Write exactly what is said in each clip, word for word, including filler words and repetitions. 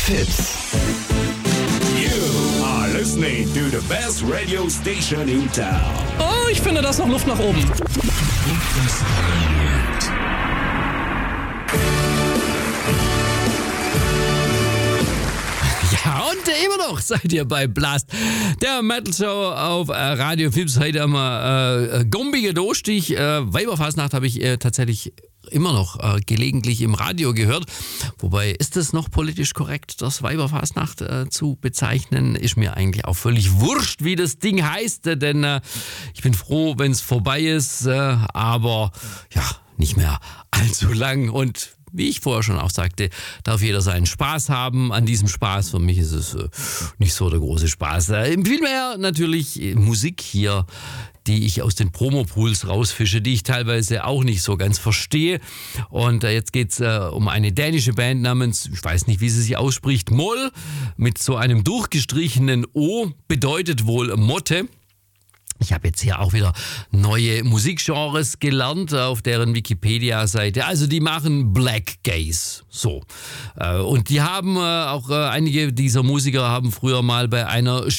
Fitz. You are listening to the best radio station in town. Oh, ich finde, da ist noch Luft nach oben. Ja, und immer noch seid ihr bei Blast, der Metal Show auf äh, Radio Fips. Heute haben wir äh, Gombige Dostich. Äh, Weiberfastnacht habe ich äh, tatsächlich immer noch äh, gelegentlich im Radio gehört. Wobei, ist es noch politisch korrekt, das Weiberfastnacht äh, zu bezeichnen? Ist mir eigentlich auch völlig wurscht, wie das Ding heißt, äh, denn äh, ich bin froh, wenn es vorbei ist, äh, aber ja, nicht mehr allzu lang. Und wie ich vorher schon auch sagte, darf jeder seinen Spaß haben an diesem Spaß. Für mich ist es äh, nicht so der große Spaß. Äh, vielmehr natürlich äh, Musik hier, die ich aus den Promopools rausfische, die ich teilweise auch nicht so ganz verstehe. Und äh, jetzt geht's äh, um eine dänische Band namens, ich weiß nicht, wie sie sich ausspricht, Moll, mit so einem durchgestrichenen O, bedeutet wohl Motte. Ich habe jetzt hier auch wieder neue Musikgenres gelernt auf deren Wikipedia-Seite. Also die machen Black Gaze, so. Und die haben auch, einige dieser Musiker haben früher mal bei einer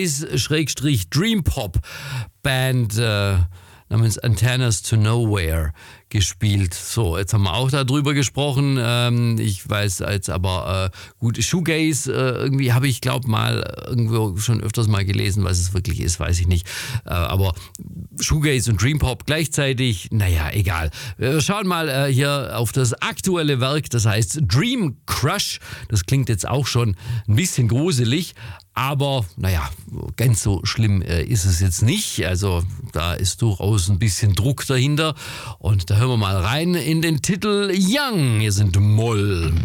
Shoegaze-Dream-Pop-Band äh, namens Antennas to Nowhere gespielt. So, jetzt haben wir auch darüber gesprochen. Ähm, ich weiß jetzt aber, äh, gut, Shoegaze, äh, irgendwie habe ich, glaube mal, irgendwo schon öfters mal gelesen, was es wirklich ist, weiß ich nicht. Äh, aber Shoegaze und Dream Pop gleichzeitig, naja, egal. Wir schauen mal äh, hier auf das aktuelle Werk, das heißt Dream Crush. Das klingt jetzt auch schon ein bisschen gruselig, aber naja, ganz so schlimm äh, ist es jetzt nicht. Also da ist durchaus ein bisschen Druck dahinter. Und da hören wir mal rein in den Titel Young. Hier sind Moll.